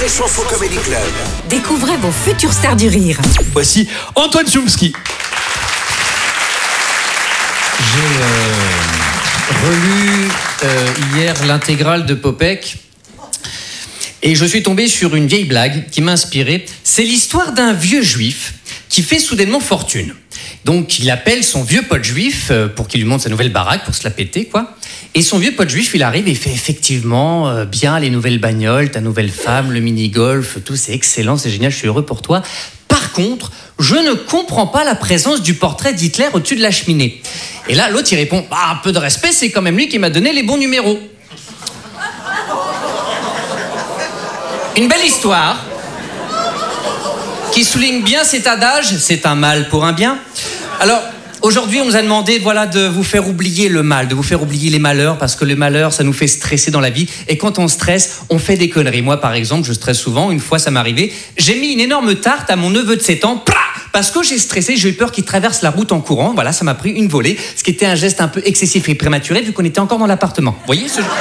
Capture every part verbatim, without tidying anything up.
Chanson Comedy Club. Découvrez vos futures stars du rire. Voici Antoine Chomsky. J'ai euh, relu euh, hier l'intégrale de Popek et je suis tombé sur une vieille blague qui m'a inspiré. C'est l'histoire d'un vieux juif qui fait soudainement fortune. Donc il appelle son vieux pote juif pour qu'il lui montre sa nouvelle baraque pour se la péter, quoi. Et son vieux pote juif, il arrive et il fait effectivement euh, bien les nouvelles bagnoles, ta nouvelle femme, le mini-golf, tout, c'est excellent, c'est génial, je suis heureux pour toi. Par contre, je ne comprends pas la présence du portrait d'Hitler au-dessus de la cheminée. Et là, l'autre, il répond, bah, un peu de respect, c'est quand même lui qui m'a donné les bons numéros. Une belle histoire qui souligne bien cet adage, c'est un mal pour un bien. Alors, aujourd'hui, on nous a demandé voilà, de vous faire oublier le mal, de vous faire oublier les malheurs, parce que le malheur, ça nous fait stresser dans la vie. Et quand on stresse, on fait des conneries. Moi, par exemple, je stresse souvent. Une fois, ça m'est arrivé. J'ai mis une énorme tarte à mon neveu de sept ans, plah, parce que j'ai stressé, j'ai eu peur qu'il traverse la route en courant. Voilà, ça m'a pris une volée, ce qui était un geste un peu excessif et prématuré, vu qu'on était encore dans l'appartement. Vous voyez ce...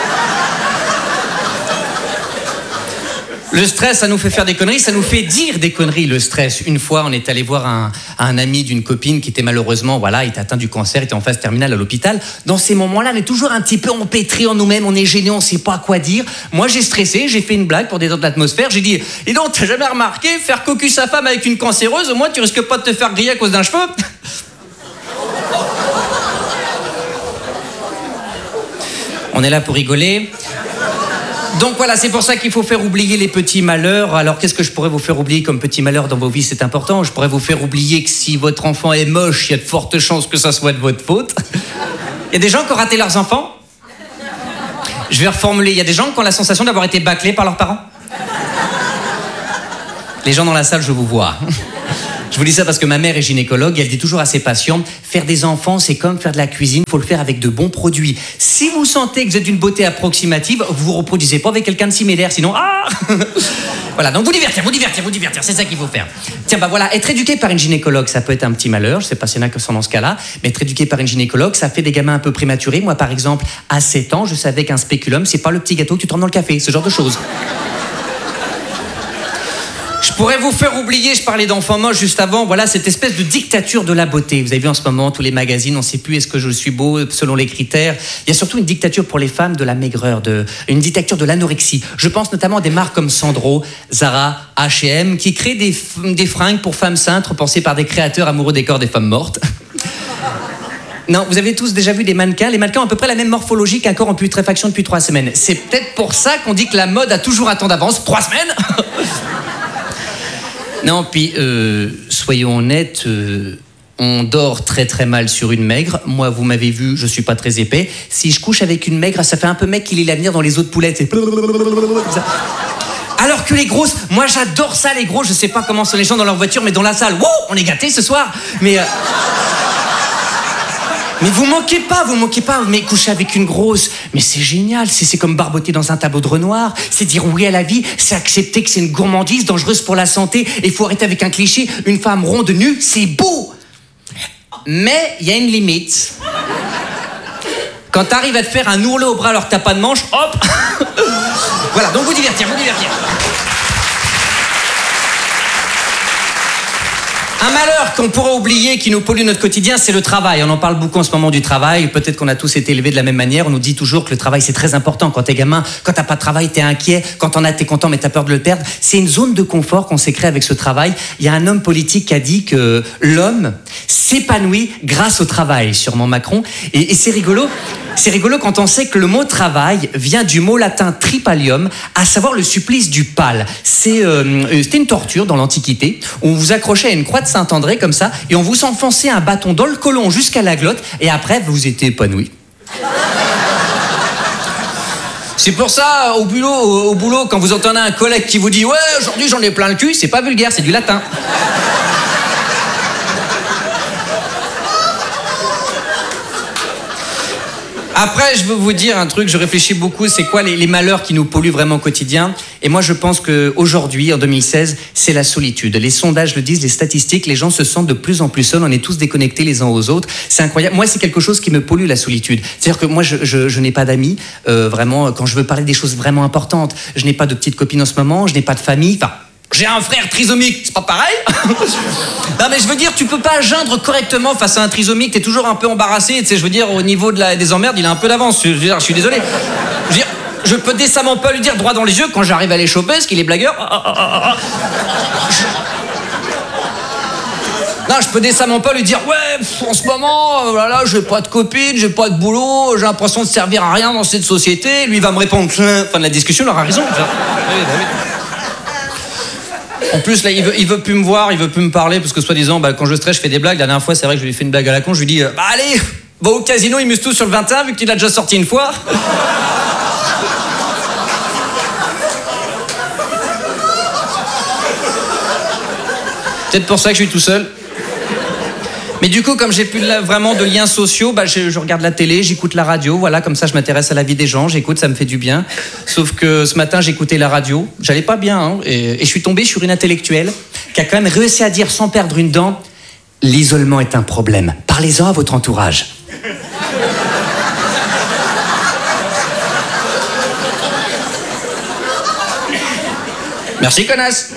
Le stress, ça nous fait faire des conneries, ça nous fait dire des conneries, le stress. Une fois, on est allé voir un, un ami d'une copine qui était malheureusement, voilà, il était atteint du cancer, il était en phase terminale à l'hôpital. Dans ces moments-là, on est toujours un petit peu empêtré en nous-mêmes, on est gêné, on sait pas quoi dire. Moi, j'ai stressé, j'ai fait une blague pour détendre l'atmosphère. J'ai dit, et donc, t'as jamais remarqué, faire cocu sa femme avec une cancéreuse, au moins, tu risques pas de te faire griller à cause d'un cheveu. On est là pour rigoler. Donc voilà, c'est pour ça qu'il faut faire oublier les petits malheurs. Alors qu'est-ce que je pourrais vous faire oublier comme petits malheurs dans vos vies, c'est important. Je pourrais vous faire oublier que si votre enfant est moche, il y a de fortes chances que ça soit de votre faute. Il y a des gens qui ont raté leurs enfants. Je vais reformuler, il y a des gens qui ont la sensation d'avoir été bâclés par leurs parents. Les gens dans la salle, je vous vois. Je vous dis ça parce que ma mère est gynécologue et elle dit toujours à ses patients, faire des enfants, c'est comme faire de la cuisine, il faut le faire avec de bons produits. Si vous sentez que vous êtes d'une beauté approximative, vous vous reproduisez pas avec quelqu'un de similaire, sinon, ah. Voilà, donc vous divertir, vous divertir, vous divertir, c'est ça qu'il faut faire. Tiens, bah voilà, être éduqué par une gynécologue, ça peut être un petit malheur, je sais pas s'il y en a qui sont dans ce cas-là, mais être éduqué par une gynécologue, ça fait des gamins un peu prématurés. Moi, par exemple, à sept ans, je savais qu'un spéculum, c'est pas le petit gâteau que tu trempes dans le café, ce genre de choses. Je pourrais vous faire oublier, je parlais d'enfants moches juste avant, voilà cette espèce de dictature de la beauté. Vous avez vu en ce moment tous les magazines, on ne sait plus est-ce que je suis beau selon les critères. Il y a surtout une dictature pour les femmes de la maigreur, de, une dictature de l'anorexie. Je pense notamment à des marques comme Sandro, Zara, H et M, qui créent des, des fringues pour femmes cintres pensées par des créateurs amoureux des corps des femmes mortes. Non, vous avez tous déjà vu des mannequins. Les mannequins ont à peu près la même morphologie qu'un corps en putréfaction depuis trois semaines. C'est peut-être pour ça qu'on dit que la mode a toujours un temps d'avance. Trois semaines. Non, puis, euh, soyons honnêtes, euh, on dort très très mal sur une maigre. Moi, vous m'avez vu, je suis pas très épais. Si je couche avec une maigre, ça fait un peu mec qui lit l'avenir dans les autres poulettes. C'est... Alors que les grosses, moi j'adore ça les gros, je sais pas comment sont les gens dans leur voiture, mais dans la salle, wow, on est gâtés ce soir. Mais... Euh... Mais vous moquez pas, vous moquez pas, mais coucher avec une grosse, mais c'est génial, c'est, c'est comme barboter dans un tableau de Renoir, c'est dire oui à la vie, c'est accepter que c'est une gourmandise dangereuse pour la santé, et il faut arrêter avec un cliché, une femme ronde nue, c'est beau. Mais il y a une limite. Quand t'arrives à te faire un ourlet au bras alors que t'as pas de manche, hop. Voilà, donc vous divertir, vous divertir. Un malheur qu'on pourrait oublier, qui nous pollue notre quotidien, c'est le travail. On en parle beaucoup en ce moment du travail. Peut-être qu'on a tous été élevés de la même manière. On nous dit toujours que le travail, c'est très important. Quand t'es gamin, quand t'as pas de travail, t'es inquiet. Quand t'en as, t'es content, mais t'as peur de le perdre. C'est une zone de confort qu'on s'est créée avec ce travail. Il y a un homme politique qui a dit que l'homme s'épanouit grâce au travail, sûrement Macron. Et, et c'est rigolo. C'est rigolo quand on sait que le mot travail vient du mot latin tripalium, à savoir le supplice du pal. C'est, euh, c'était une torture dans l'Antiquité. On vous accrochait à une croix de Saint-André comme ça, et on vous enfonçait un bâton dans le côlon jusqu'à la glotte, et après vous étiez épanoui. C'est pour ça, au boulot, au boulot, quand vous entendez un collègue qui vous dit « Ouais, aujourd'hui j'en ai plein le cul », c'est pas vulgaire, c'est du latin. Après, je veux vous dire un truc, je réfléchis beaucoup, c'est quoi les, les malheurs qui nous polluent vraiment au quotidien? Et moi, je pense qu'aujourd'hui, en deux mille seize, c'est la solitude. Les sondages le disent, les statistiques, les gens se sentent de plus en plus seuls, on est tous déconnectés les uns aux autres. C'est incroyable. Moi, c'est quelque chose qui me pollue, la solitude. C'est-à-dire que moi, je, je, je n'ai pas d'amis, euh, vraiment, quand je veux parler des choses vraiment importantes. Je n'ai pas de petite copine en ce moment, je n'ai pas de famille, enfin... J'ai un frère trisomique, c'est pas pareil. Non mais je veux dire, tu peux pas geindre correctement face à un trisomique, t'es toujours un peu embarrassé, tu sais, je veux dire, au niveau de la, des emmerdes, il a un peu d'avance, je veux dire, je suis désolé. Je veux dire, je peux décemment pas lui dire droit dans les yeux quand j'arrive à les choper, parce qu'il est blagueur. Non, je peux décemment pas lui dire, ouais, pff, en ce moment, oh là là, j'ai pas de copine, j'ai pas de boulot, j'ai l'impression de servir à rien dans cette société. Lui, il va me répondre, fin de la discussion, il aura raison. Oui, bah oui. En plus, là, il veut, il veut plus me voir, il veut plus me parler, parce que soi-disant, bah, quand je stresse, je fais des blagues. La dernière fois, c'est vrai que je lui ai fait une blague à la con. Je lui dis, bah allez, va au casino, il muse tout sur le vingt et un, vu qu'il a déjà sorti une fois. Peut-être pour ça que je suis tout seul. Mais du coup, comme j'ai plus de, vraiment de liens sociaux, bah, je, je regarde la télé, j'écoute la radio, voilà, comme ça je m'intéresse à la vie des gens, j'écoute, ça me fait du bien. Sauf que ce matin, j'écoutais la radio, j'allais pas bien, hein, et, et je suis tombé sur une intellectuelle qui a quand même réussi à dire sans perdre une dent, l'isolement est un problème, parlez-en à votre entourage. Merci, connasse.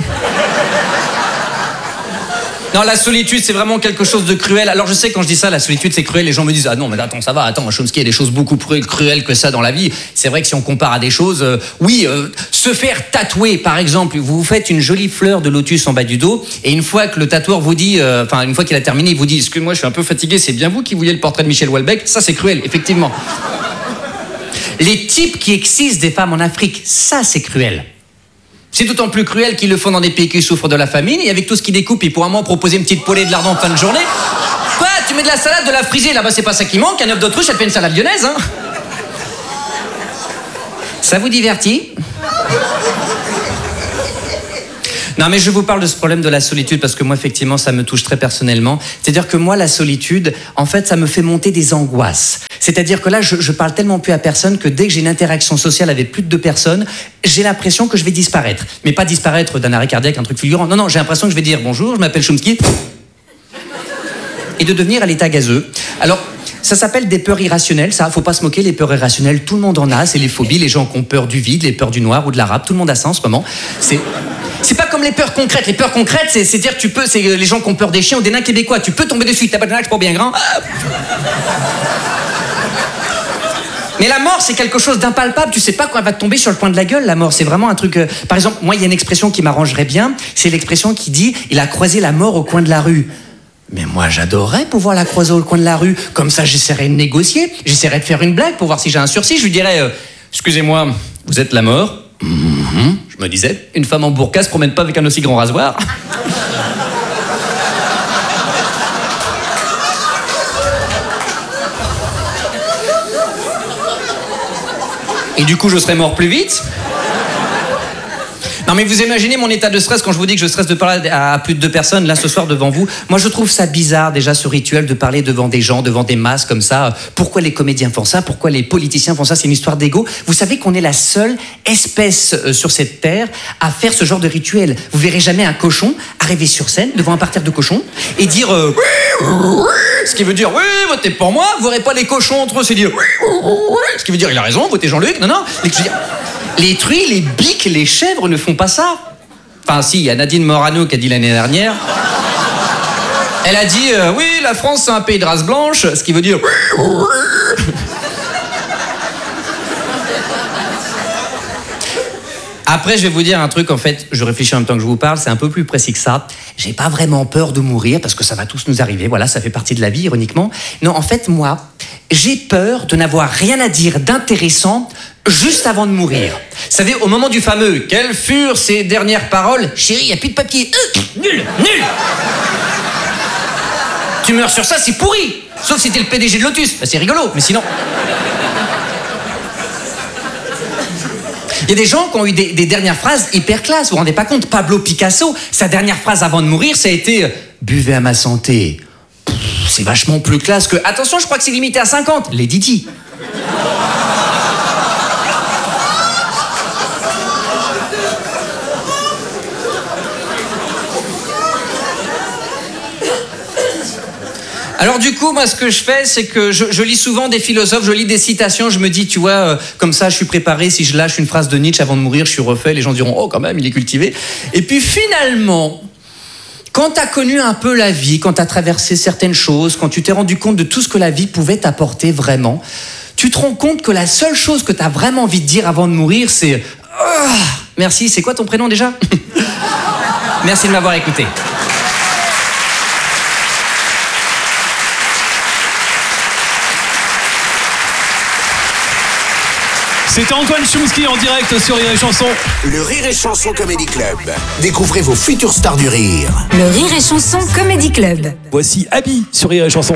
Non, la solitude, c'est vraiment quelque chose de cruel. Alors, je sais, quand je dis ça, la solitude, c'est cruel. Les gens me disent, ah non, mais attends, ça va, attends, Chomsky, il y a des choses beaucoup plus cruelles que ça dans la vie. C'est vrai que si on compare à des choses, euh, oui, euh, se faire tatouer, par exemple, vous vous faites une jolie fleur de lotus en bas du dos, et une fois que le tatoueur vous dit, enfin, euh, une fois qu'il a terminé, il vous dit, excuse-moi, je suis un peu fatigué, c'est bien vous qui vouliez le portrait de Michel Houellebecq. Ça, c'est cruel, effectivement. Les types qui excisent des femmes en Afrique, ça, c'est cruel. C'est d'autant plus cruel qu'ils le font dans des pays qui souffrent de la famine, et avec tout ce qu'ils découpent, ils pourront à moins proposer une petite poêlée de lardon en fin de journée. Quoi, tu mets de la salade, de la frisée, là-bas c'est pas ça qui manque, un œuf d'autruche, ça te fait une salade lyonnaise, hein. Ça vous divertit? Non, mais je vous parle de ce problème de la solitude parce que moi, effectivement, ça me touche très personnellement. C'est-à-dire que moi, la solitude, en fait, ça me fait monter des angoisses. C'est-à-dire que là, je, je parle tellement plus à personne que dès que j'ai une interaction sociale avec plus de deux personnes, j'ai l'impression que je vais disparaître. Mais pas disparaître d'un arrêt cardiaque, un truc fulgurant. Non, non, j'ai l'impression que je vais dire bonjour, je m'appelle Chomsky, et de devenir à l'état gazeux. Alors, ça s'appelle des peurs irrationnelles, ça, faut pas se moquer, les peurs irrationnelles, tout le monde en a, c'est les phobies, les gens qui ont peur du vide, les peurs du noir ou de l'arabe, tout le monde a ça en ce moment. C'est... C'est pas comme les peurs concrètes. Les peurs concrètes, c'est, c'est dire que tu peux, c'est les gens qui ont peur des chiens ou des nains québécois. Tu peux tomber dessus, t'as pas de nain, pas bien grand. Mais la mort, c'est quelque chose d'impalpable. Tu sais pas quand elle va te tomber sur le coin de la gueule, la mort. C'est vraiment un truc... Euh... Par exemple, moi, il y a une expression qui m'arrangerait bien. C'est l'expression qui dit « il a croisé la mort au coin de la rue ». Mais moi, j'adorerais pouvoir la croiser au coin de la rue. Comme ça, j'essaierais de négocier. J'essaierais de faire une blague pour voir si j'ai un sursis. Je lui dirais euh, « excusez-moi, vous êtes la mort ?» Mmh, je me disais, une femme en burqa se promène pas avec un aussi grand rasoir. Et du coup, je serais mort plus vite. Non mais vous imaginez mon état de stress quand je vous dis que je stresse de parler à plus de deux personnes là ce soir devant vous. Moi je trouve ça bizarre déjà ce rituel de parler devant des gens, devant des masses comme ça. Pourquoi les comédiens font ça? Pourquoi les politiciens font ça? C'est une histoire d'ego. Vous savez qu'on est la seule espèce euh, sur cette terre à faire ce genre de rituel. Vous verrez jamais un cochon arriver sur scène devant un parterre de cochons et dire euh, ce qui veut dire oui votez pour moi. Vous verrez pas les cochons entre eux c'est dire ce qui veut dire il a raison votez Jean-Luc. Non non. Les, les truies, les biques, les chèvres ne font pas ça. Enfin si, il y a Nadine Morano qui a dit l'année dernière. Elle a dit euh, oui, la France c'est un pays de race blanche, ce qui veut dire Après, je vais vous dire un truc, en fait, je réfléchis en même temps que je vous parle, c'est un peu plus précis que ça. J'ai pas vraiment peur de mourir, parce que ça va tous nous arriver, voilà, ça fait partie de la vie, ironiquement. Non, en fait, moi, j'ai peur de n'avoir rien à dire d'intéressant juste avant de mourir. Vous savez, au moment du fameux « Quelles furent ces dernières paroles ?»« Chérie, il n'y a plus de papier. Euh, » Nul, nul. Tu meurs sur ça, c'est pourri. Sauf si t'es le P D G de Lotus, bah, c'est rigolo, mais sinon... Il y a des gens qui ont eu des, des dernières phrases hyper classe, vous vous rendez pas compte. Pablo Picasso, sa dernière phrase avant de mourir, ça a été « Buvez à ma santé ». C'est vachement plus classe que « Attention, je crois que c'est limité à cinquante ». Lady Di. Alors du coup, moi, ce que je fais, c'est que je, je lis souvent des philosophes, je lis des citations, je me dis, tu vois, euh, comme ça, je suis préparé, si je lâche une phrase de Nietzsche avant de mourir, je suis refait, les gens diront, oh, quand même, il est cultivé. Et puis finalement, quand t'as connu un peu la vie, quand t'as traversé certaines choses, quand tu t'es rendu compte de tout ce que la vie pouvait t'apporter vraiment, tu te rends compte que la seule chose que t'as vraiment envie de dire avant de mourir, c'est oh, merci, c'est quoi ton prénom déjà? Merci de m'avoir écouté. C'était Antoine Chomsky en direct sur Rire et Chanson. Le Rire et Chanson Comedy Club. Découvrez vos futures stars du rire. Le Rire et Chanson Comedy Club. Voici Abby sur Rire et Chanson.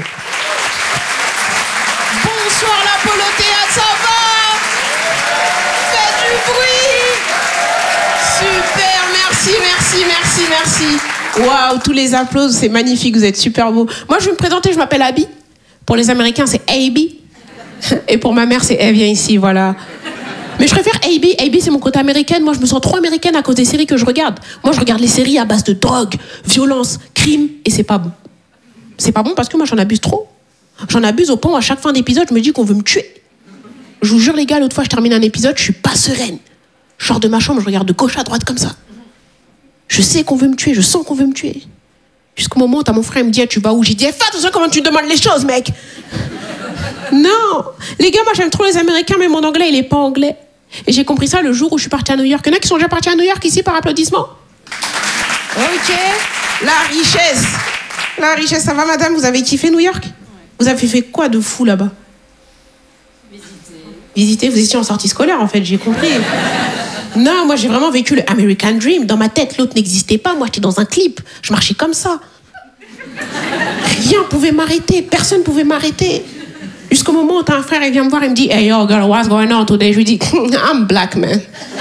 Bonsoir l'Apollo Théâtre, ça va? Faites du bruit. Super, merci, merci, merci, merci. Waouh, tous les applaudissements, c'est magnifique, vous êtes super beaux. Moi, je vais me présenter, je m'appelle Abby. Pour les Américains, c'est A B. Et pour ma mère, c'est elle vient ici, voilà. Mais je préfère A B. A B, c'est mon côté américaine. Moi, je me sens trop américaine à cause des séries que je regarde. Moi, je regarde les séries à base de drogue, violence, crime, et c'est pas bon. C'est pas bon parce que moi, j'en abuse trop. J'en abuse au point où à chaque fin d'épisode, je me dis qu'on veut me tuer. Je vous jure, les gars, l'autre fois, je termine un épisode, je suis pas sereine. Je sors de ma chambre, je regarde de gauche à droite comme ça. Je sais qu'on veut me tuer, je sens qu'on veut me tuer. Jusqu'au moment où t'as mon frère, il me dit, hey, tu vas où? J'ai dit, hey, fais attention comment tu demandes les choses, mec. Non, les gars, moi j'aime trop les Américains, mais mon anglais, il est pas anglais. Et j'ai compris ça le jour où je suis partie à New York. Il y en a qui sont déjà partis à New York ici par applaudissement? Ok, la richesse. La richesse, ça va madame? Vous avez kiffé New York? Vous avez fait quoi de fou là-bas? Visiter. Visiter, vous étiez en sortie scolaire en fait, j'ai compris. Non, moi j'ai vraiment vécu le American Dream. Dans ma tête, l'autre n'existait pas. Moi j'étais dans un clip, je marchais comme ça. Rien pouvait m'arrêter, personne pouvait m'arrêter. Jusqu'au moment où t'as un frère, il vient me voir, il me dit, hey yo girl, what's going on today? Je lui dis, I'm black man.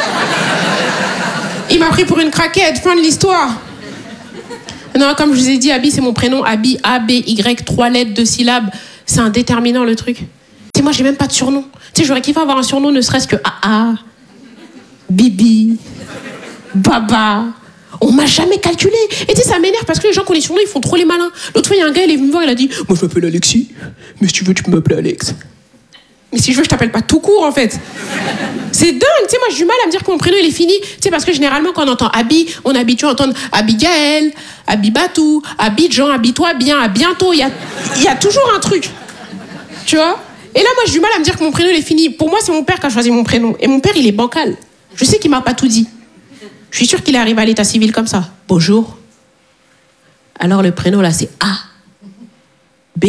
Il m'a pris pour une craquette, fin de l'histoire. Non, comme je vous ai dit, Abby, c'est mon prénom, Abby, A B Y, trois lettres, deux syllabes. C'est un déterminant le truc. Tu sais, moi j'ai même pas de surnom. Tu sais, j'aurais kiffé avoir un surnom, ne serait-ce que A A, Bibi, Baba. On m'a jamais calculé. Et tu sais, ça m'énerve parce que les gens qui ont les surnoms, ils font trop les malins. L'autre fois, il y a un gars, il est venu me voir, il a dit, moi je m'appelle Alexis, mais si tu veux, tu peux m'appeler Alex. Mais si je veux, je t'appelle pas tout court en fait. C'est dingue, tu sais, moi j'ai du mal à me dire que mon prénom il est fini. Tu sais, parce que généralement, quand on entend Abby, on est habitué à entendre Abigail, Abibatou, Abidjan, Abis-toi bien, à bientôt. Il y a, il y a toujours un truc. Tu vois? Et là, moi j'ai du mal à me dire que mon prénom il est fini. Pour moi, c'est mon père qui a choisi mon prénom. Et mon père, il est bancal. Je sais qu'il m'a pas tout dit. Je suis sûre qu'il est arrivé à l'état civil comme ça. Bonjour. Alors le prénom là, c'est A, B,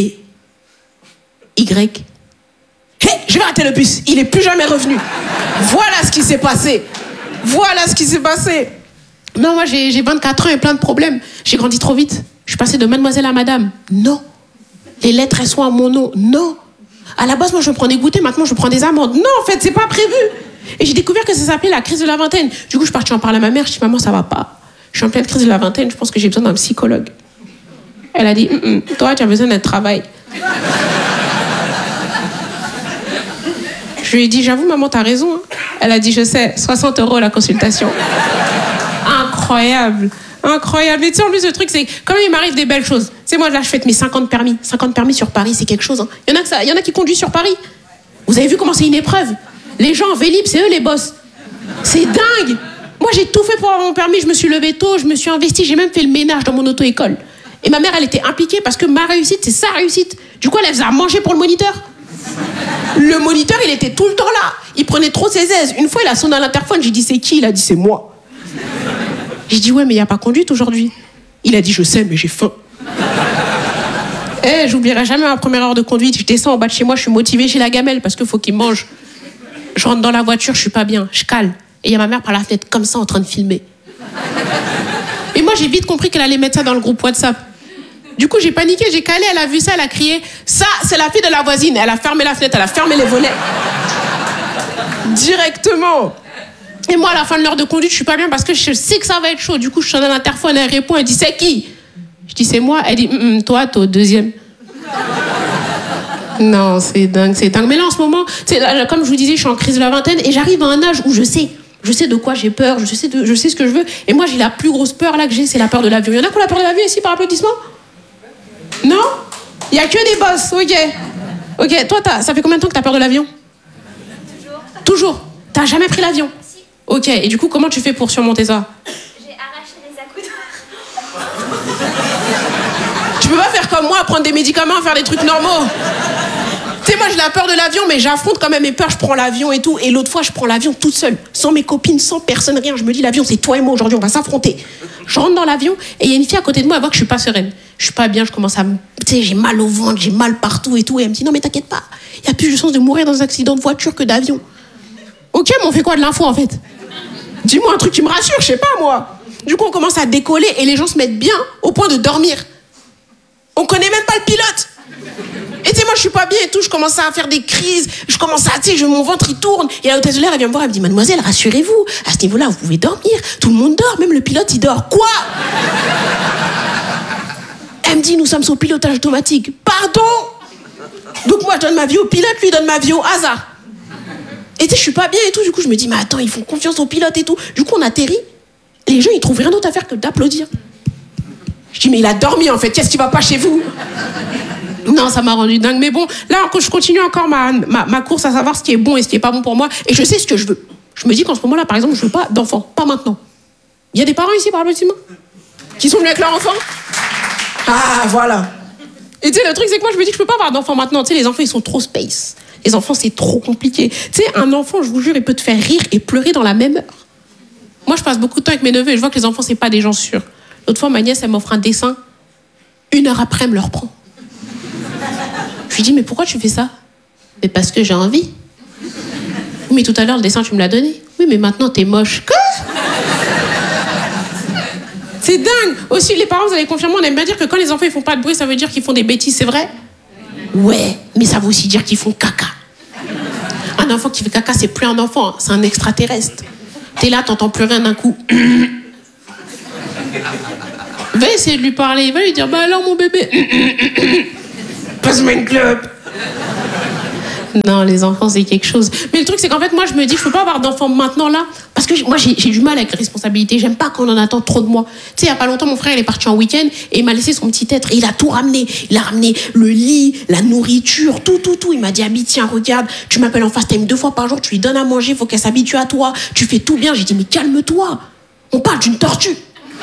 Y. Hé, hey, je vais rater le bus. Il est plus jamais revenu. Voilà ce qui s'est passé. Voilà ce qui s'est passé. Non, moi j'ai, j'ai vingt-quatre ans et plein de problèmes. J'ai grandi trop vite. Je suis passée de mademoiselle à madame. Non. Les lettres, elles sont à mon nom. Non. À la base, moi je me prends des goûters. Maintenant, je prends des amandes. Non, en fait, c'est pas prévu. Et j'ai découvert que ça s'appelait la crise de la vingtaine. Du coup, je suis partie en parler à ma mère. Je dis, maman, ça va pas. Je suis en pleine crise de la vingtaine. Je pense que j'ai besoin d'un psychologue. Elle a dit, toi, tu as besoin d'un travail. Je lui ai dit, j'avoue, maman, t'as raison. Elle a dit, je sais, soixante euros la consultation. Incroyable. Incroyable. Et tu sais, en plus, le truc, c'est quand même, il m'arrive des belles choses. Tu sais, moi, là, je fête mes cinquante permis. cinquante permis sur Paris, c'est quelque chose. Hein. Il y en a que ça, il y en a qui conduisent sur Paris. Vous avez vu comment c'est une épreuve? Les gens en Vélib, c'est eux les boss. C'est dingue. Moi, j'ai tout fait pour avoir mon permis. Je me suis levée tôt, je me suis investie. J'ai même fait le ménage dans mon auto-école. Et ma mère, elle était impliquée parce que ma réussite, c'est sa réussite. Du coup, elle faisait à manger pour le moniteur. Le moniteur, il était tout le temps là. Il prenait trop ses aises. Une fois, il a sonné à l'interphone. J'ai dit, c'est qui? Il a dit, c'est moi. J'ai dit, ouais, mais il n'y a pas conduite aujourd'hui. Il a dit, je sais, mais j'ai faim. Eh, hey, j'oublierai jamais ma première heure de conduite. Je descends au bas de chez moi, je suis motivée chez la gamelle parce qu'il faut qu'il mange. Je rentre dans la voiture, je suis pas bien, je cale. Et il y a ma mère par la fenêtre, comme ça, en train de filmer. Et moi, j'ai vite compris qu'elle allait mettre ça dans le groupe WhatsApp. Du coup, j'ai paniqué, j'ai calé, elle a vu ça, elle a crié, ça, c'est la fille de la voisine. Elle a fermé la fenêtre, elle a fermé les volets. Directement. Et moi, à la fin de l'heure de conduite, je suis pas bien parce que je sais que ça va être chaud. Du coup, je sonne à l'interphone, elle répond, elle dit, c'est qui? Je dis, c'est moi. Elle dit, mm, toi, t'es au deuxième. Non, c'est dingue, c'est dingue. Mais là, en ce moment, c'est, là, comme je vous disais, je suis en crise de la vingtaine et j'arrive à un âge où je sais. Je sais de quoi j'ai peur, je sais, de, je sais ce que je veux. Et moi, j'ai la plus grosse peur là que j'ai, c'est la peur de l'avion. Il y en a qui ont la peur de l'avion ici par applaudissement? Non? Il y a que des boss, ok. Ok, toi, t'as, ça fait combien de temps que t'as peur de l'avion? Toujours. Toujours? T'as jamais pris l'avion? Si. Ok, et du coup, comment tu fais pour surmonter ça? J'ai arraché les accoudoirs. Tu peux pas faire comme moi, prendre des médicaments, faire des trucs normaux. Tu sais, moi, j'ai la peur de l'avion, mais j'affronte quand même mes peurs. Je prends l'avion et tout. Et l'autre fois, je prends l'avion toute seule, sans mes copines, sans personne, rien. Je me dis, l'avion, c'est toi et moi aujourd'hui, on va s'affronter. Je rentre dans l'avion et il y a une fille à côté de moi, elle voit que je suis pas sereine. Je suis pas bien, je commence à me... Tu sais, j'ai mal au ventre, j'ai mal partout et tout. Et elle me dit, non, mais t'inquiète pas, il y a plus de chance de mourir dans un accident de voiture que d'avion. Ok, mais on fait quoi de l'info, en fait? Dis-moi un truc qui me rassure, je sais pas, moi. Du coup, on commence à décoller et les gens se mettent bien au point de dormir. On connaît même pas le pilote. Et tu sais, moi, je suis pas bien et tout, je commence à faire des crises, je commence à, tu sais, mon ventre, il tourne. Et la hôtesse de l'air, elle vient me voir, elle me dit, mademoiselle, rassurez-vous, à ce niveau-là, vous pouvez dormir. Tout le monde dort, même le pilote, il dort. Quoi? Elle me dit, nous sommes au pilotage automatique. Pardon? Donc moi, je donne ma vie au pilote, lui, il donne ma vie au hasard. Et tu sais, je suis pas bien et tout, du coup, je me dis, mais attends, ils font confiance au pilote et tout. Du coup, on atterrit, et les gens, ils trouvent rien d'autre à faire que d'applaudir. Je dis, mais il a dormi, en fait, qu'est-ce qui va pas chez vous? Non, ça m'a rendu dingue. Mais bon, là, je continue encore ma, ma, ma course à savoir ce qui est bon et ce qui est pas bon pour moi. Et je sais ce que je veux. Je me dis qu'en ce moment-là, par exemple, je veux pas d'enfants. Pas maintenant. Il y a des parents ici, par applaudissement, qui sont venus avec leur enfant? Ah, voilà. Et tu sais, le truc, c'est que moi, je me dis que je peux pas avoir d'enfants maintenant. Tu sais, les enfants, ils sont trop space. Les enfants, c'est trop compliqué. Tu sais, un enfant, je vous jure, il peut te faire rire et pleurer dans la même heure. Moi, je passe beaucoup de temps avec mes neveux et je vois que les enfants, c'est pas des gens sûrs. L'autre fois, ma nièce, elle m'offre un dessin. Une heure après, elle me le reprend. Je lui dis, mais pourquoi tu fais ça? Mais parce que j'ai envie. Mais tout à l'heure, le dessin, tu me l'as donné. Oui, mais maintenant, t'es moche. Quoi? C'est dingue. Aussi, les parents, vous allez confirmer, on aime bien dire que quand les enfants, ils font pas de bruit, ça veut dire qu'ils font des bêtises, c'est vrai? Ouais, mais ça veut aussi dire qu'ils font caca. Un enfant qui fait caca, c'est plus un enfant, c'est un extraterrestre. T'es là, t'entends plus rien d'un coup. Va essayer de lui parler, va lui dire, bah alors mon bébé... Passe-moi une clope. Non, les enfants, c'est quelque chose. Mais le truc, c'est qu'en fait, moi, je me dis, je peux pas avoir d'enfants maintenant, là, parce que moi, j'ai, j'ai du mal avec les responsabilités. J'aime pas quand on en attend trop de moi. Tu sais, il y a pas longtemps, mon frère, il est parti en week-end et il m'a laissé son petit être. Et il a tout ramené. Il a ramené le lit, la nourriture, tout, tout, tout. Il m'a dit, Abby, tiens, regarde, tu m'appelles en FaceTime deux fois par jour, tu lui donnes à manger, faut qu'elle s'habitue à toi. Tu fais tout bien. J'ai dit, mais calme-toi. On parle d'une tortue.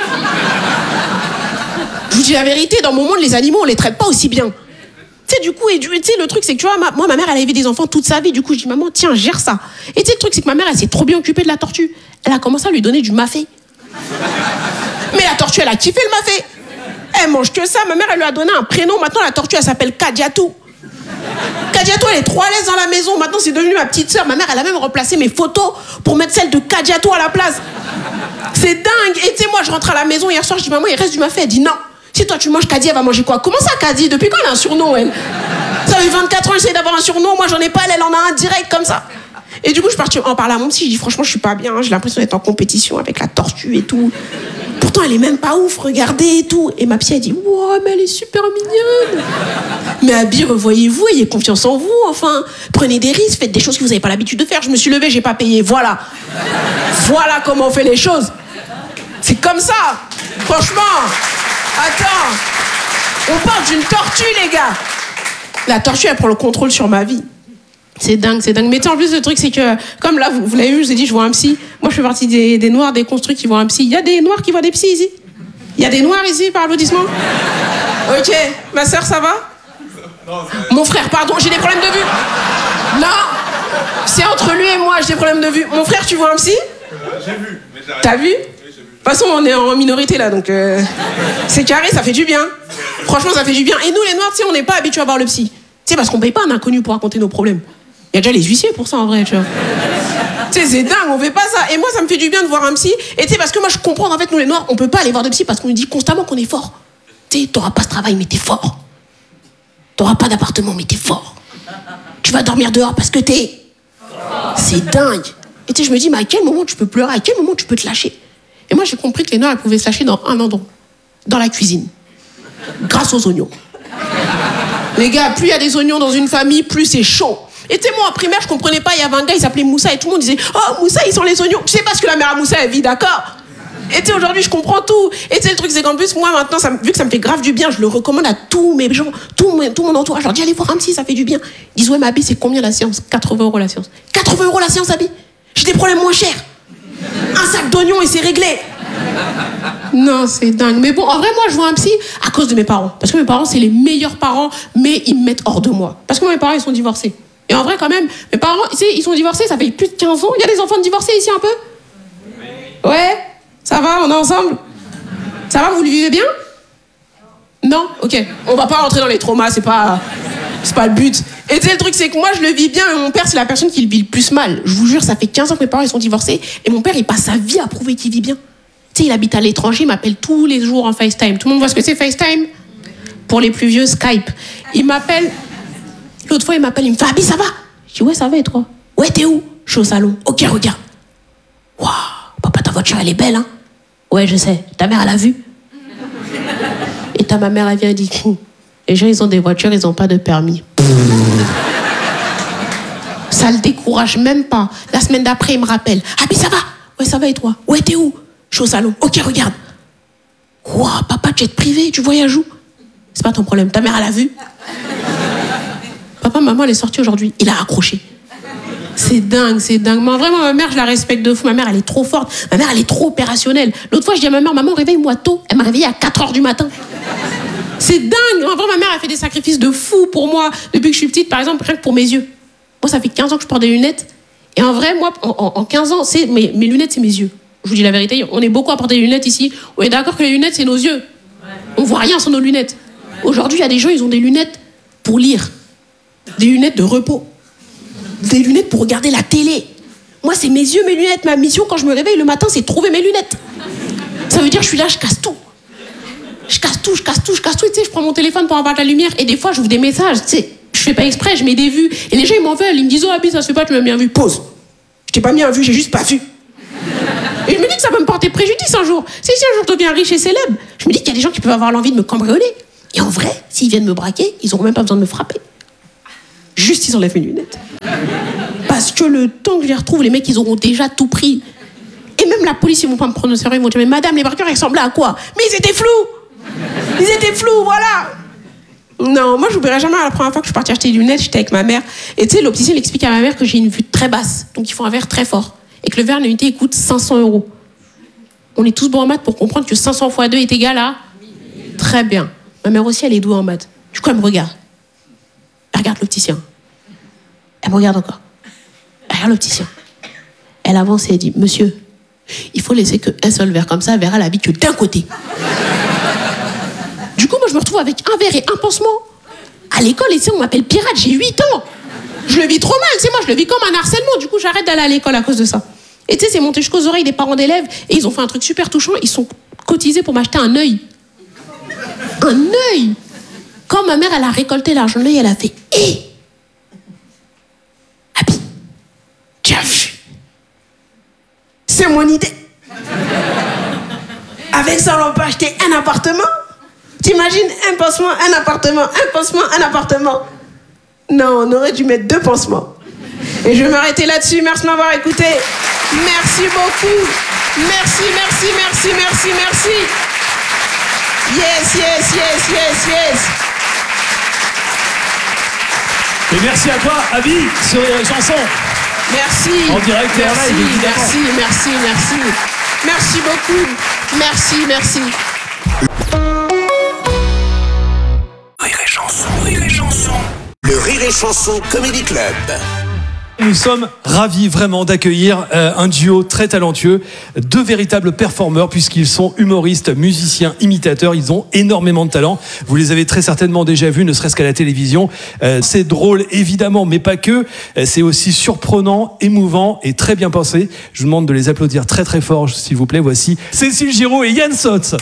Je vous dis la vérité, dans mon monde, les animaux, on les traite pas aussi bien. Tu sais, du coup, et tu sais, le truc, c'est que tu vois, ma, moi, ma mère, elle a élevé des enfants toute sa vie. Du coup, je dis, maman, tiens, gère ça. Et tu sais, le truc, c'est que ma mère, elle s'est trop bien occupée de la tortue. Elle a commencé à lui donner du mafé. Mais la tortue, elle a kiffé le mafé. Elle mange que ça. Ma mère, elle lui a donné un prénom. Maintenant, la tortue, elle s'appelle Kadiatou. Kadiatou, elle est trop à l'aise dans la maison. Maintenant, c'est devenu ma petite sœur. Ma mère, elle a même remplacé mes photos pour mettre celle de Kadiatou à la place. C'est dingue. Et tu sais, moi, je rentre à la maison hier soir, je dis, maman, il reste du mafé. Elle dit, non. Si toi tu manges Kadi, elle va manger quoi? Comment ça, Kadi? Depuis quand elle a un surnom, elle? Ça fait vingt-quatre ans, j'essaie d'avoir un surnom. Moi, j'en ai pas, elle, elle en a un direct comme ça. Et du coup, je partais en parler à mon psy. Je dis, franchement, je suis pas bien. J'ai l'impression d'être en compétition avec la tortue et tout. Pourtant, elle est même pas ouf, regardez et tout. Et ma psy, elle dit, wow, mais elle est super mignonne. Mais Abby, revoyez-vous, ayez confiance en vous, enfin. Prenez des risques, faites des choses que vous n'avez pas l'habitude de faire. Je me suis levée, j'ai pas payé. Voilà. Voilà comment on fait les choses. C'est comme ça. Franchement. Attends, on parle d'une tortue, les gars. La tortue, elle prend le contrôle sur ma vie. C'est dingue, c'est dingue. Mais tu sais, en plus, le truc, c'est que, comme là, vous, vous l'avez vu, je vous ai dit, je vois un psy. Moi, je fais partie des, des noirs, des construits qui voient un psy. Il y a des noirs qui voient des psys ici? Il y a des noirs ici, par applaudissement? Ok. Ma sœur, ça va? Mon frère, pardon, j'ai des problèmes de vue. Non, c'est entre lui et moi, j'ai des problèmes de vue. Mon frère, tu vois un psy? J'ai vu. Mais j'ai T'as vu? De toute façon, on est en minorité là, donc euh, c'est carré, ça fait du bien. Franchement, ça fait du bien. Et nous, les Noirs, tu sais, on n'est pas habitués à voir le psy. Tu sais, parce qu'on paye pas un inconnu pour raconter nos problèmes. Il y a déjà les huissiers pour ça, en vrai, tu vois. Tu sais, c'est dingue, on fait pas ça. Et moi, ça me fait du bien de voir un psy. Et tu sais, parce que moi, je comprends, en fait, nous, les Noirs, on peut pas aller voir de psy parce qu'on nous dit constamment qu'on est fort. Tu sais, t'auras pas ce travail, mais t'es fort. T'auras pas d'appartement, mais t'es fort. Tu vas dormir dehors parce que t'es... C'est dingue. Et tu sais, je me dis, mais à quel moment tu peux pleurer? À quel moment tu peux te lâcher? Et moi, j'ai compris que les Noirs, elles pouvaient se lâcher dans un endroit. Dans la cuisine. Grâce aux oignons. Les gars, plus il y a des oignons dans une famille, plus c'est chaud. Et tu sais, moi, en primaire, je comprenais pas, il y avait un gars, il s'appelait Moussa, et tout le monde disait « Oh, Moussa, ils sont les oignons !» Je sais pas ce que la mère à Moussa, elle vit, d'accord? Et tu sais, aujourd'hui, je comprends tout. Et tu sais, le truc, c'est qu'en plus, moi, maintenant, ça, vu que ça me fait grave du bien, je le recommande à tous mes gens, tout mon, tout mon entourage. Je leur dis, allez voir un psy, ça fait du bien. Ils disent, ouais, mais Abby, c'est combien la séance? quatre-vingts euros la séance. quatre-vingts euros la séance, Abby? J'ai des problèmes moins chers. Un sac d'oignons et c'est réglé. Non, c'est dingue. Mais bon, en vrai, moi, je vois un psy à cause de mes parents. Parce que mes parents, c'est les meilleurs parents, mais ils me mettent hors de moi. Parce que moi, mes parents, ils sont divorcés. Et en vrai, quand même, mes parents, tu sais, ils sont divorcés, ça fait plus de quinze ans. Il y a des enfants divorcés ici un peu? Ouais? Ça va, on est ensemble? Ça va, vous le vivez bien? Non? Ok. On va pas rentrer dans les traumas, c'est pas... C'est pas le but. Et tu sais, le truc, c'est que moi, je le vis bien, et mon père, c'est la personne qui le vit le plus mal. Je vous jure, ça fait quinze ans que mes parents, ils sont divorcés, et mon père, il passe sa vie à prouver qu'il vit bien. Tu sais, il habite à l'étranger, il m'appelle tous les jours en FaceTime. Tout le monde voit ce que c'est, FaceTime? Pour les plus vieux, Skype. Il m'appelle... L'autre fois, il m'appelle, il me fait « Abby, ça va ?» Je dis « Ouais, ça va, et toi ?»« Ouais, t'es où ?»« Je suis au salon. »« Ok, regarde. »« Waouh, papa, ta voiture, elle est belle, hein ?»« Ouais, je sais. Ta mère, elle a vu ?» Et ta ma mère, elle vient et dit « Les gens, ils ont des voitures, ils n'ont pas de permis. » Ça le décourage même pas. La semaine d'après, il me rappelle « Abby, ça va ?»« Ouais, ça va, et toi ?»« Ouais, t'es où ?»« Je suis au salon. »« Ok, regarde. »« Waouh, papa, jet privé, tu voyages où ?»« C'est pas ton problème. Ta mère, elle a vu ?» Papa, maman, elle est sortie aujourd'hui. Il a raccroché. C'est dingue, c'est dingue. Mais vraiment, ma mère, je la respecte de fou. Ma mère, elle est trop forte. Ma mère, elle est trop opérationnelle. L'autre fois, je dis à ma mère, maman, réveille-moi tôt. Elle m'a réveillée à quatre heures du matin. C'est dingue. En vrai, ma mère, elle fait des sacrifices de fou pour moi. Depuis que je suis petite, par exemple, rien que pour mes yeux. Moi, ça fait quinze ans que je porte des lunettes. Et en vrai, moi, en, en quinze ans, c'est, mes, mes lunettes, c'est mes yeux. Je vous dis la vérité. On est beaucoup à porter des lunettes ici. On est d'accord que les lunettes, c'est nos yeux. On voit rien sans nos lunettes. Aujourd'hui, il y a des gens, ils ont des lunettes pour lire. Des lunettes de repos. Des lunettes pour regarder la télé. Moi, c'est mes yeux, mes lunettes. Ma mission, quand je me réveille le matin, c'est trouver mes lunettes. Ça veut dire que je suis là, je casse tout. Je casse tout, je casse tout, je casse tout. Et tu sais, je prends mon téléphone pour avoir de la lumière. Et des fois, j'ouvre des messages. Tu sais, je fais pas exprès, je mets des vues. Et les gens, ils m'en veulent. Ils me disent, oh, Abby, ça se fait pas, tu m'as bien vu. Pause. Je t'ai pas mis un vu, j'ai juste pas vu. Et je me dis que ça peut me porter préjudice un jour. Si, si un jour je deviens riche et célèbre, je me dis qu'il y a des gens qui peuvent avoir l'envie de me cambrioler. Et en vrai, s'ils viennent me braquer, ils auront même pas besoin de me frapper. Juste, ils enlèvent mes lunettes. Parce que le temps que je les retrouve, les mecs, ils auront déjà tout pris. Et même la police, ils vont pas me prendre au sérieux. Ils vont dire, mais madame, les braqueurs, ils ressemblaient à quoi? Mais ils étaient flous. Ils étaient flous, voilà. Non, moi, je n'oublierai jamais la première fois que je suis partie acheter des lunettes, j'étais avec ma mère. Et tu sais, l'opticien, il explique à ma mère que j'ai une vue très basse. Donc, il faut un verre très fort. Et que le verre, l'unité, il coûte cinq cents euros. On est tous bons en maths pour comprendre que cinq cents fois deux est égal à... Très bien. Ma mère aussi, elle est douée en maths. Du coup, elle me regarde. Elle regarde l'opticien. Elle me regarde encore. Elle regarde l'opticien. Elle avance et elle dit, monsieur, il faut laisser qu'un seul verre comme ça, un verre à la vie que d'un côté. Du coup, moi, je me retrouve avec un verre et un pansement. À l'école, ici, on m'appelle pirate, j'ai huit ans. Je le vis trop mal, tu sais, moi, je le vis comme un harcèlement. Du coup, j'arrête d'aller à l'école à cause de ça. Et tu sais, c'est monté jusqu'aux oreilles des parents d'élèves et ils ont fait un truc super touchant. Ils sont cotisés pour m'acheter un œil. Un œil. Quand ma mère, elle a récolté l'argent de l'œil, elle a fait « Hé, Abby, tu as vu? C'est mon idée. Avec ça, on peut acheter un appartement. T'imagines un pansement, un appartement, un pansement, un appartement. Non, on aurait dû mettre deux pansements. Et je vais m'arrêter là-dessus. Merci de m'avoir écouté. Merci beaucoup. Merci, merci, merci, merci, merci. Yes, yes, yes, yes, yes. Et merci à toi, Abby, sur les chansons. Merci. En direct et en merci, live, évidemment. merci, merci, merci. Merci beaucoup. Merci, merci. Rire et chanson, rire et chanson. Le Rire et Chanson Comedy Club. Nous sommes ravis vraiment d'accueillir euh, un duo très talentueux, deux véritables performeurs puisqu'ils sont humoristes, musiciens, imitateurs, ils ont énormément de talent. Vous les avez très certainement déjà vus, ne serait-ce qu'à la télévision. Euh, c'est drôle évidemment, mais pas que. Euh, c'est aussi surprenant, émouvant et très bien pensé. Je vous demande de les applaudir très très fort, s'il vous plaît. Voici Cécile Giraud et Yann Sotz.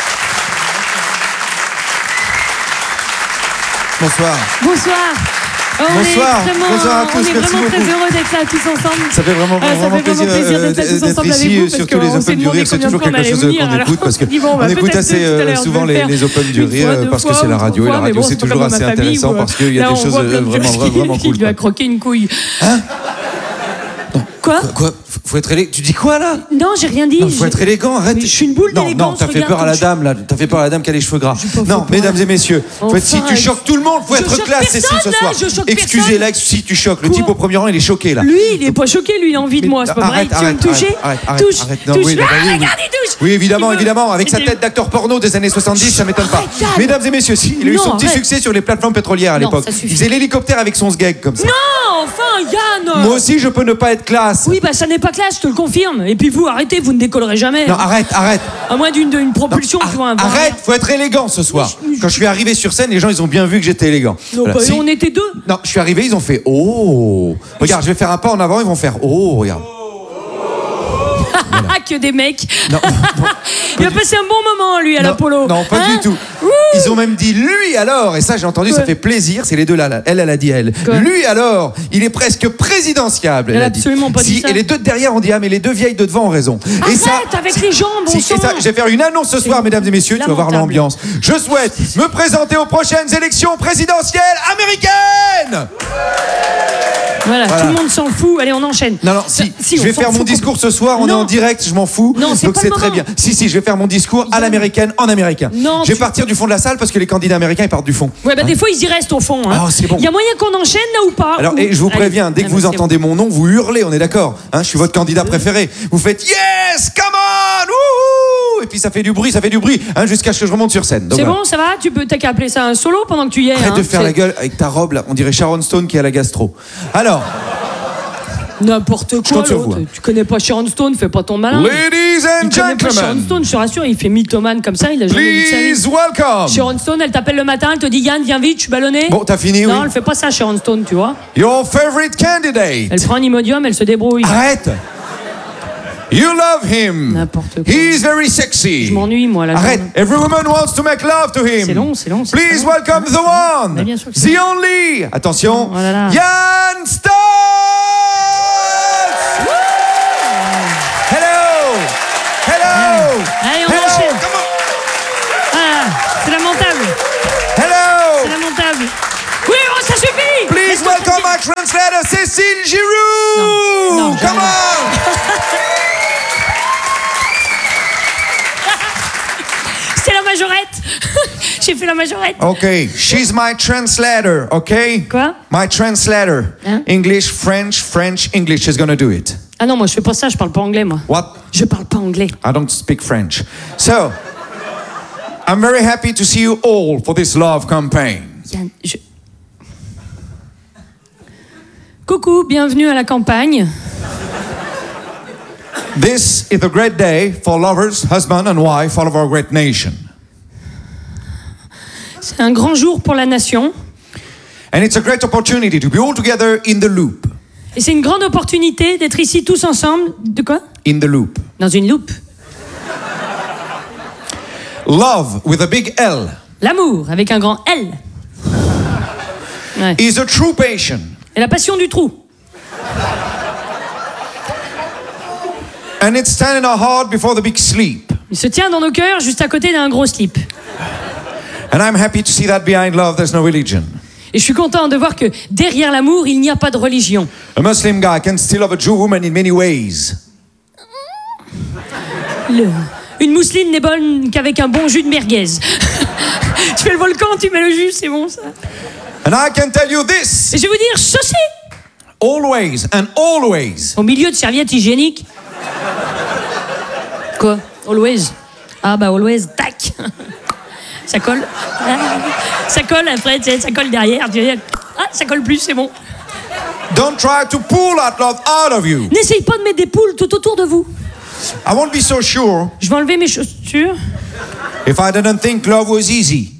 Bonsoir. Bonsoir. Oh, on Bonsoir, est vraiment, bonsoir à tous, on est merci vraiment très beaucoup. heureux d'être là tous ensemble. Ça fait vraiment, Ah, ça vraiment fait plaisir, vraiment plaisir d'être là tous d'être ensemble avec ici, vous, parce surtout qu'on les s'est Open du demandé Rire, c'est combien de toujours fois on quelque chose allait qu'on venir, écoute parce alors on dit, bon, on qu'on va écoute peut-être assez tout à euh, l'heure, souvent je vais les, le les Open du une Rire fois, deux parce que fois, c'est la ou radio et trois la fois, mais radio bon, c'est c'est pas toujours comme assez ma famille intéressant où, parce qu'il y a là, des on choses voit plein euh, de vraiment, gueules vraiment qui cool. lui a croqué une couille. Quoi? Quoi? Faut être élégant. Tu dis quoi là? Non, j'ai rien dit. Non, faut être élégant, arrête. Mais je suis une boule Non, d'élégance. non, t'as fait regarde peur à la comme dame là. T'as fait peur à la dame qui a les cheveux gras. pas Non, fait mesdames et messieurs, faut être- si Enfin, tu choques tout le monde, faut je être choque classe, Cécile, ce personne, soir. là, je choque Excusez-la si tu choques. Le Quoi? type au premier rang, il est choqué là. Lui, il est pas choqué, lui, il a envie de moi, c'est pas vrai. Arrête, Tu veux me arrête, toucher? arrête, arrête, Touche, arrête. Non, touche. oui, Ah, bah oui, oui. regarde, il touche. Oui, évidemment, Il veut- évidemment, avec sa il- tête d'acteur porno des années soixante-dix, ça m'étonne pas. Arrête, Yann. Mesdames et messieurs, si, il a eu Non, son petit arrête. succès sur les plateformes pétrolières à Non, l'époque. ça suffit. Il faisait l'hélicoptère avec son sgeg comme ça. Non, enfin, Yann. Moi aussi, je peux ne pas être classe. Oui, bah ça n'est pas classe, je te le confirme. Et puis vous, arrêtez, vous ne décollerez jamais. Non, arrête, arrête. À moins d'une d'une propulsion, tu vois. un brin. Arrête, faut être élégant ce soir. Quand je suis arrivé sur scène, les gens ils ont bien vu que j'étais élégant. Non, Voilà. bah, Si- on était deux. Non, je suis arrivé, ils ont fait oh. Regarde, je vais faire un pas en avant, ils vont faire oh, regarde. Ah, que des mecs. Non, Il a passé un bon moment, lui, à non, l'Apollo. non, pas Hein du tout. Ouh. Ils ont même dit lui alors, et ça j'ai entendu, Quoi? ça fait plaisir, c'est les deux là, là. Elle, elle a dit elle. Quoi? Lui alors, il est presque présidentiable. Elle a a dit. absolument pas dit Si, ça. Et les deux de derrière ont dit ah mais les deux vieilles de devant ont raison. Et Arrête ça, avec si- les jambes, bon si, sang. et ça, je vais faire une annonce ce soir, mesdames et messieurs, tu vas voir lamentable. l'ambiance. Je souhaite me présenter aux prochaines élections présidentielles américaines. Voilà, Voilà. tout le monde s'en fout. Allez, on enchaîne. Non, non, si, Si, je on vais s'en faire mon fout discours ce soir, on Non. est en direct, je m'en fous. Non, c'est donc pas c'est le très moment. bien. Si, si, je vais faire mon discours à l'américaine, en américain. Non, je vais tu- partir du fond de la salle parce que les candidats américains ils partent du fond. Ouais, bah des fois, ils y restent au fond. Hein. Ah, c'est bon. Il y a moyen qu'on enchaîne là ou pas? Alors, Ou- et je vous Allez. préviens, dès que Ah, vous bah, c'est entendez mon nom, vous hurlez, on est d'accord hein, je suis votre candidat préféré. Vous faites yes, come on, wouhou, et puis ça fait du bruit, ça fait du bruit, hein, jusqu'à ce que je remonte sur scène. Donc, C'est voilà. bon, ça va? Tu peux, t'as qu'à appeler ça un solo pendant que tu y es. Arrête hein. de faire C'est la gueule avec ta robe là, on dirait Sharon Stone qui a la gastro. Alors, N'importe quoi. compte sur l'autre. vous, hein. Tu connais pas Sharon Stone, fais pas ton malin. ladies Il and connaît pas Sharon gentlemen, Stone, je te rassure, il fait mythomane comme ça, il a jamais vu de sa vie. please welcome Sharon Stone, elle t'appelle le matin, elle te dit Yann, viens vite, je suis ballonné. Bon, t'as fini, Non, oui. elle fait pas ça, Sharon Stone, tu vois. Your favorite candidate. Elle prend un Imodium, elle se débrouille. Arrête. You love him. N'importe quoi. He's very sexy. Je m'ennuie, moi, là. Arrête. Every woman wants to make love to him. C'est long, c'est long, c'est Please long. welcome the one, Mais bien sûr que the c'est only. Attention. Oh là là. Yann Stoltz. Hello. Hello. Allez, on Hello. enchaîne. Come on. Ah, c'est lamentable. C'est Hello. lamentable. Oui, oh, ça suffit. Please Laisse-moi welcome tranquille. my translator, Cécile Giroux. Non, non, Come jamais. on. C'était la majorette. J'ai fait la majorette. Okay, she's my translator, okay? Quoi? My translator. Hein? English, French, French, English. She's gonna do it. Ah non, moi je fais pas ça, je parle pas anglais, moi. What? Je parle pas anglais. I don't speak French. So, I'm very happy to see you all for this love campaign. Yann, je... Coucou, bienvenue à la campagne. This is a great day for lovers, husband and wife, all of our great nation. C'est un grand jour pour la nation. And it's a great opportunity to be all together in the loop. Et c'est une grande opportunité d'être ici tous ensemble. De quoi? In the loop. Dans une loupe. Love with a big L L'amour, avec un grand L. Ouais. is a true passion. Et la passion du trou. And it's standing in our heart before the big sleep. Il se tient dans nos cœurs juste à côté d'un gros slip. And I'm happy to see that behind love there's no religion. Et je suis content de voir que derrière l'amour, il n'y a pas de religion. A Muslim guy can still love a Jew woman in many ways. Le- Une mousseline n'est bonne qu'avec un bon jus de merguez. Tu fais le volcan, tu mets le jus, c'est bon ça. And I can tell you this, Et je vais vous dire, ceci, always and always, au milieu de serviettes hygiéniques. Quoi? Always. Ah bah always, tac. Ça colle. Ça colle après, tu sais, ça colle derrière. tu sais. Ah, ça colle plus, c'est bon. don't try to pull that love out of you. N'essayez pas de mettre des poules tout autour de vous. I won't be so sure Je vais enlever mes chaussures. if I didn't think love was easy.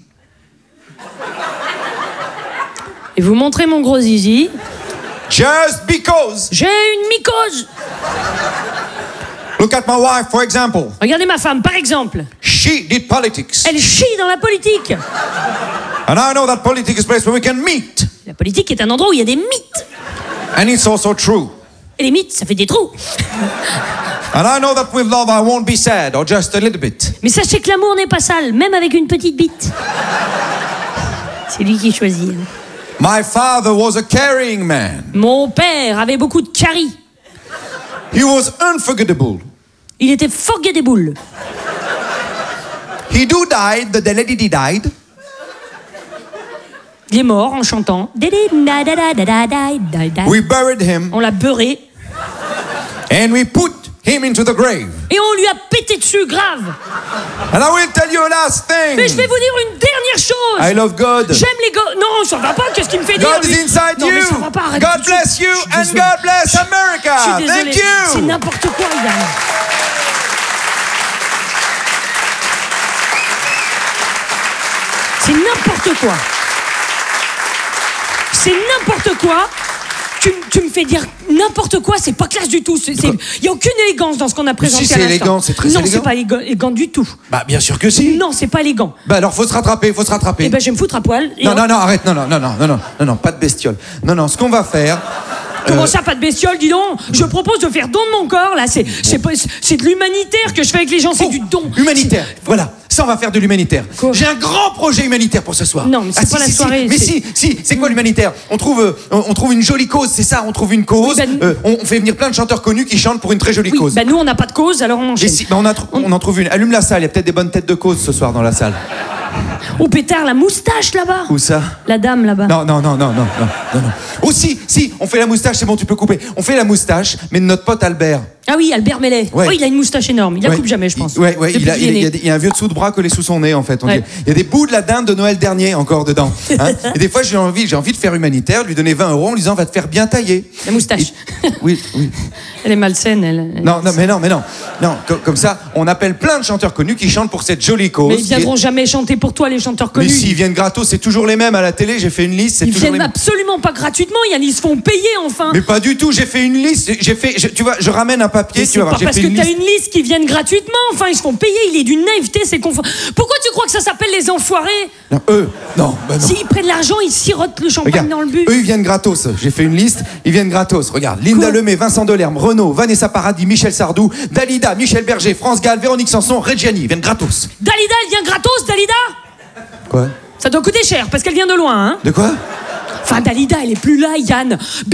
Et vous montrez mon gros zizi. Just because. J'ai une mycose. Look at my wife, for example. Regardez ma femme, par exemple. She did politics. Elle chie dans la politique. And I know that politics is a place where we can meet. La politique est un endroit où il y a des mythes. And it's also true. Et les mythes, ça fait des trous. And I know that with love I won't be sad, or just a little bit. Mais sachez que l'amour n'est pas sale, même avec une petite bite. C'est lui qui choisit. My father was a caring man. Mon père avait beaucoup de caries. He was unforgettable. Il était forgettable. He do died, the lady died. Il est mort en chantant. We buried him. On l'a beurré. And we put him into the grave. Et on lui a pété dessus, grave. And I will tell you a last thing. Mais je vais vous dire une dernière chose. I love God. J'aime les gars. Non, ça va pas. Qu'est-ce qu'il me fait dire? God is inside non, you. Mais ça va pas. Arrête God tout de suite. bless you Je suis and désolé. God bless America. Je suis désolé. Thank you. C'est n'importe quoi, Yann. C'est n'importe quoi. C'est n'importe quoi. Tu, tu me fais dire n'importe quoi, c'est pas classe du tout. Il n'y a aucune élégance dans ce qu'on a présenté. Si, c'est à l'instant. élégant, c'est très non, élégant. Non, c'est pas élégant, élégant du tout. Bah bien sûr que si. Non, c'est pas élégant. Bah alors faut se rattraper, faut se rattraper. Eh ben je vais me foutre à poil. Et non, on... non, non, arrête, non, non, non, non, non, non, non, non, pas de bestiole. Non, non, ce qu'on va faire. Comment euh... ça, pas de bestiole, dis donc? Je propose de faire don de mon corps, là. C'est, c'est, pas, c'est de l'humanitaire que je fais avec les gens, c'est oh, du don. Humanitaire, c'est... voilà. Ça, on va faire de l'humanitaire. Quoi? J'ai un grand projet humanitaire pour ce soir. Non, mais c'est ah, pas si, la si, soirée. Si. Mais si, si, c'est quoi l'humanitaire? On trouve, euh, on trouve une jolie cause, c'est ça. On trouve une cause. Oui, bah, euh, on fait venir plein de chanteurs connus qui chantent pour une très jolie oui, cause. Bah nous, on n'a pas de cause, alors on enchaîne. Si, bah, on, a, on... on en trouve une. Allume la salle. Il y a peut-être des bonnes têtes de cause ce soir dans la salle. Oh pétard, la moustache là-bas. Où ça? La dame là-bas. Non, non, non, non, non, non, non, non. Oh si, si, on fait la moustache, c'est bon, tu peux couper. On fait la moustache, mais de notre pote Albert. Ah oui, Albert Mellet. Ouais. Oh, il a une moustache énorme. Il la ouais. coupe jamais, je pense. Ouais, ouais, il, a, il, il, y a, il y a un vieux dessous de bras collé sous son nez, en fait. On ouais. dit. Il y a des bouts de la dinde de Noël dernier encore dedans. Hein. Et des fois, j'ai envie, j'ai envie de faire humanitaire, de lui donner vingt euros en lui disant, va te faire bien tailler. La moustache. Et... Oui, oui. Elle est malsaine, elle. elle non, non, mais non, mais non. Non, comme, comme ça, on appelle plein de chanteurs connus qui chantent pour cette jolie cause. Mais ils viendront est... jamais chanter pour toi, les chanteurs connus. Mais s'ils viennent gratos, c'est toujours les mêmes à la télé. J'ai fait une liste, c'est ils toujours viennent les mêmes. absolument pas gratuitement, Yann, ils se font payer enfin. Mais pas du tout, j'ai fait une liste. J'ai fait, je, tu vois, je ramène un papier, mais tu vas voir. C'est pas parce fait que une t'as liste. une liste qui viennent gratuitement, enfin ils se font payer. Il est d'une naïveté, c'est confond. Pourquoi tu crois que ça s'appelle les enfoirés? Non, eux, non, bah non. S'ils prennent l'argent, ils sirotent le champagne Regarde, dans le but. Eux, ils viennent gratos. J'ai fait une liste, ils viennent gratos. Regarde, Linda Quoi? Lemay, Vincent Delerme, Renaud, Vanessa Paradis, Michel Sardou, Dalida, Michel Berger, France Gall, Véronique Sanson, Reggiani, ils viennent gratos. Dalida, elle vient gratos, Dalida? Quoi? Ça doit coûter cher parce qu'elle vient de loin, hein? De quoi? Enfin, Dalida, elle est plus là, Yann.